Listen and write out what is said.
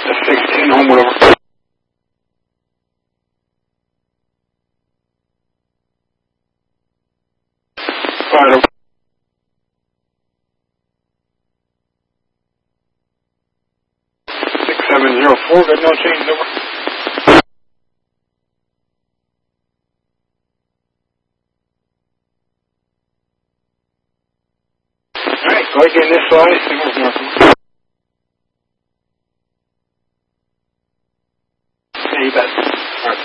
16 homeward over. Fire over. 6704, good, no change over. Alright, go ahead, get in this slide, signals north.